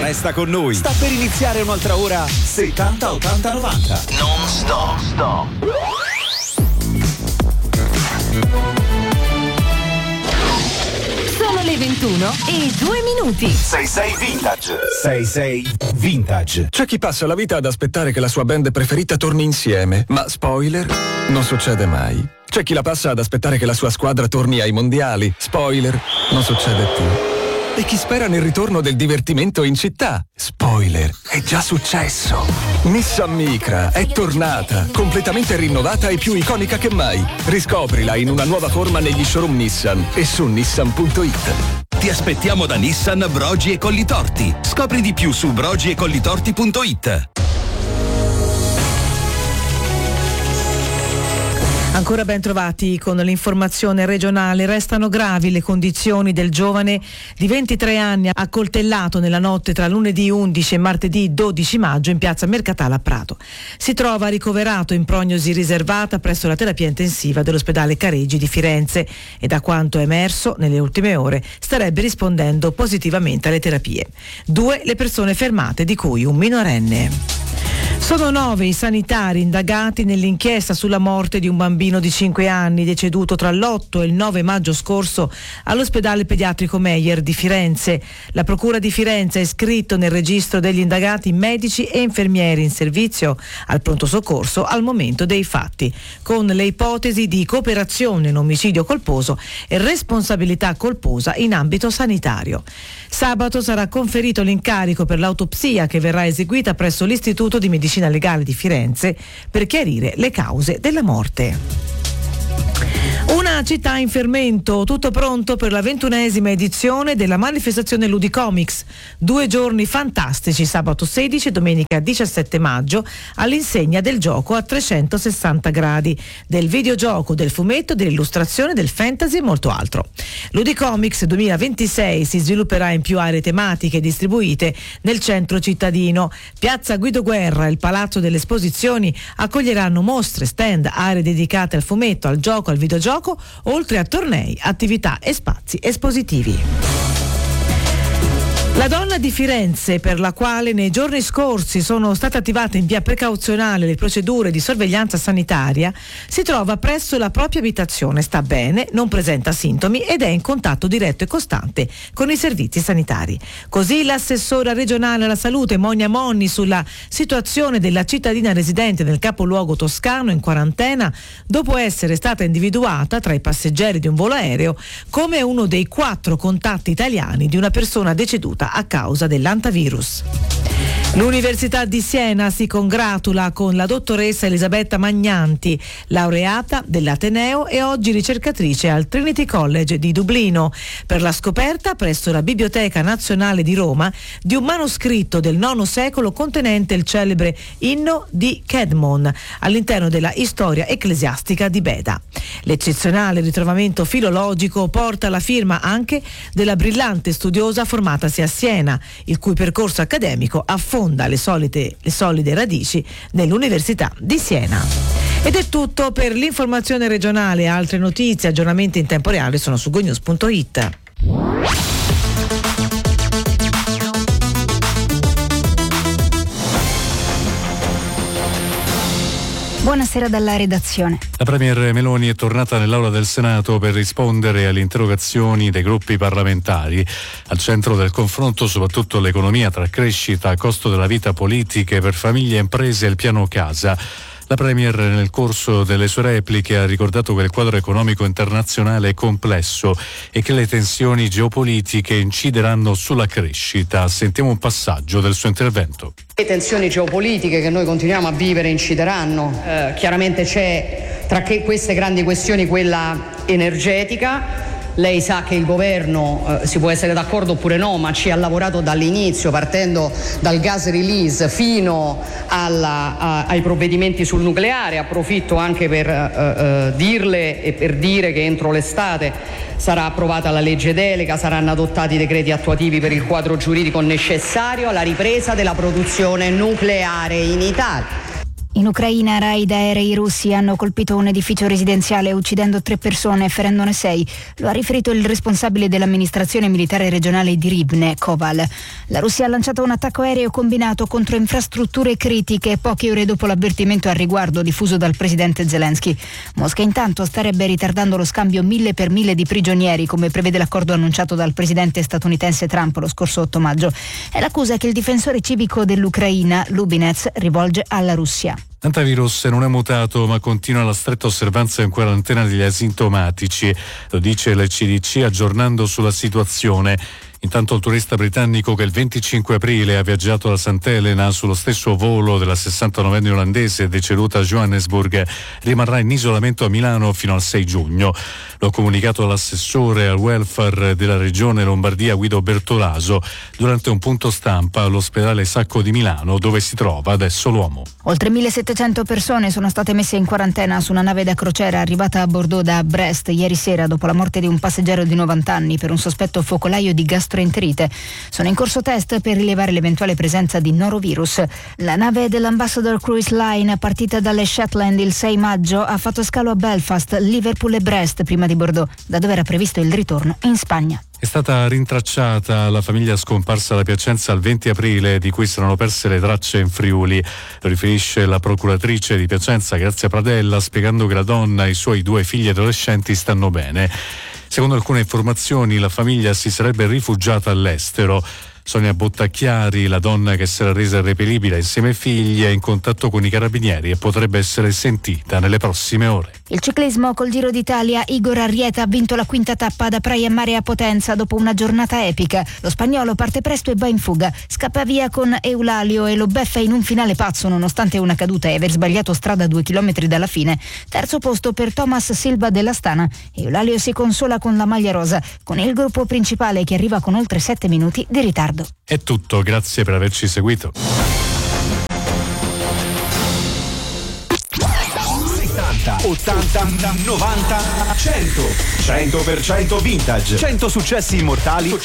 Resta con noi. Sta per iniziare un'altra ora 70 80 90. Non stop. Sono le 21 e 2 minuti. 66 Vintage. 66 Vintage. C'è chi passa la vita ad aspettare che la sua band preferita torni insieme, ma spoiler, non succede mai. C'è chi la passa ad aspettare che la sua squadra torni ai mondiali, spoiler, non succede più. E chi spera nel ritorno del divertimento in città, spoiler, è già successo. Nissan Micra è tornata, completamente rinnovata e più iconica che mai. Riscoprila in una nuova forma negli showroom Nissan e su nissan.it. Ti aspettiamo da Nissan Brogi e Collitorti. Scopri di più su brogiecollitorti.it. Ancora ben trovati con l'informazione regionale. Restano gravi le condizioni del giovane di 23 anni accoltellato nella notte tra lunedì 11 e martedì 12 maggio in piazza Mercatale a Prato. Si trova ricoverato in prognosi riservata presso la terapia intensiva dell'ospedale Careggi di Firenze e, da quanto è emerso nelle ultime ore, starebbe rispondendo positivamente alle terapie. 2 le persone fermate, di cui un minorenne. Sono 9 i sanitari indagati nell'inchiesta sulla morte di un bambino di 5 anni deceduto tra l'8 e il 9 maggio scorso all'ospedale pediatrico Meyer di Firenze. La Procura di Firenze ha iscritto nel registro degli indagati medici e infermieri in servizio al pronto soccorso al momento dei fatti, con le ipotesi di cooperazione in omicidio colposo e responsabilità colposa in ambito sanitario. Sabato sarà conferito l'incarico per l'autopsia che verrà eseguita presso l'Istituto di Medicina Legale di Firenze per chiarire le cause della morte. Una città in fermento, tutto pronto per la 21esima edizione della manifestazione Ludicomics. 2 giorni fantastici, sabato 16 e domenica 17 maggio, all'insegna del gioco a 360 gradi, del videogioco, del fumetto, dell'illustrazione, del fantasy e molto altro. Ludicomics 2026 si svilupperà in più aree tematiche distribuite nel centro cittadino. Piazza Guido Guerra e il Palazzo delle Esposizioni accoglieranno mostre, stand, aree dedicate al fumetto, al gioco, al videogioco, oltre a tornei, attività e spazi espositivi. La donna di Firenze, per la quale nei giorni scorsi sono state attivate in via precauzionale le procedure di sorveglianza sanitaria, si trova presso la propria abitazione, sta bene, non presenta sintomi ed è in contatto diretto e costante con i servizi sanitari. Così l'assessora regionale alla salute Monia Monni sulla situazione della cittadina residente nel capoluogo toscano in quarantena dopo essere stata individuata tra i passeggeri di un volo aereo come uno dei 4 contatti italiani di una persona deceduta a causa dell'antivirus. L'Università di Siena si congratula con la dottoressa Elisabetta Magnanti, laureata dell'Ateneo e oggi ricercatrice al Trinity College di Dublino, per la scoperta presso la Biblioteca Nazionale di Roma di un manoscritto del IX secolo contenente il celebre inno di Cedmon all'interno della Storia ecclesiastica di Beda. L'eccezionale ritrovamento filologico porta la firma anche della brillante studiosa formatasi a Siena, il cui percorso accademico affonda le solide radici nell'Università di Siena. Ed è tutto per l'informazione regionale. Altre notizie, aggiornamenti in tempo reale sono su gonews.it. Buonasera dalla redazione. La Premier Meloni è tornata nell'Aula del Senato per rispondere alle interrogazioni dei gruppi parlamentari. Al centro del confronto soprattutto l'economia, tra crescita, costo della vita, politiche per famiglie e imprese e il piano casa. La Premier nel corso delle sue repliche ha ricordato che il quadro economico internazionale è complesso e che le tensioni geopolitiche incideranno sulla crescita. Sentiamo un passaggio del suo intervento. Le tensioni geopolitiche che noi continuiamo a vivere incideranno. Chiaramente c'è tra queste grandi questioni quella energetica. Lei sa che il governo, si può essere d'accordo oppure no, ma ci ha lavorato dall'inizio, partendo dal gas release fino ai provvedimenti sul nucleare. Approfitto anche per dirle e per dire che entro l'estate sarà approvata la legge delega, saranno adottati i decreti attuativi per il quadro giuridico necessario alla ripresa della produzione nucleare in Italia. In Ucraina raid aerei russi hanno colpito un edificio residenziale uccidendo 3 persone e ferendone 6. Lo ha riferito il responsabile dell'amministrazione militare regionale di Rivne, Koval. La Russia ha lanciato un attacco aereo combinato contro infrastrutture critiche poche ore dopo l'avvertimento al riguardo diffuso dal presidente Zelensky. Mosca intanto starebbe ritardando lo scambio 1000 per 1000 di prigionieri, come prevede l'accordo annunciato dal presidente statunitense Trump lo scorso 8 maggio. È l'accusa che il difensore civico dell'Ucraina, Lubinets, rivolge alla Russia. L'antivirus non è mutato, ma continua la stretta osservanza in quarantena degli asintomatici, lo dice il CDC aggiornando sulla situazione. Intanto il turista britannico che il 25 aprile ha viaggiato da Sant'Elena sullo stesso volo della 69enne olandese deceduta a Johannesburg rimarrà in isolamento a Milano fino al 6 giugno. Lo ha comunicato l'assessore al welfare della regione Lombardia Guido Bertolaso durante un punto stampa all'ospedale Sacco di Milano, dove si trova adesso l'uomo. Oltre 1700 persone sono state messe in quarantena su una nave da crociera arrivata a Bordeaux da Brest ieri sera dopo la morte di un passeggero di 90 anni per un sospetto focolaio di gastroenterite. Sono in corso test per rilevare l'eventuale presenza di norovirus. La nave dell'Ambassador Cruise Line, partita dalle Shetland il 6 maggio, ha fatto scalo a Belfast, Liverpool e Brest prima di Bordeaux, da dove era previsto il ritorno in Spagna. È stata rintracciata la famiglia scomparsa da Piacenza il 20 aprile, di cui si erano perse le tracce in Friuli. Lo riferisce la procuratrice di Piacenza, Grazia Pradella, spiegando che la donna e i suoi 2 figli adolescenti stanno bene. Secondo alcune informazioni, la famiglia si sarebbe rifugiata all'estero. Sonia Bottacchiari, la donna che si era resa irreperibile insieme ai figli, è in contatto con i carabinieri e potrebbe essere sentita nelle prossime ore. Il ciclismo col Giro d'Italia, Igor Arrieta ha vinto la quinta tappa da Praia Mare a Potenza dopo una giornata epica. Lo spagnolo parte presto e va in fuga, scappa via con Eulalio e lo beffa in un finale pazzo nonostante una caduta e aver sbagliato strada a 2 chilometri dalla fine. Terzo posto per Thomas Silva dell'Astana. Eulalio si consola con la maglia rosa, con il gruppo principale che arriva con oltre 7 minuti di ritardo. È tutto, grazie per averci seguito. 70, 80, 90, 100. 100% vintage. 100 successi immortali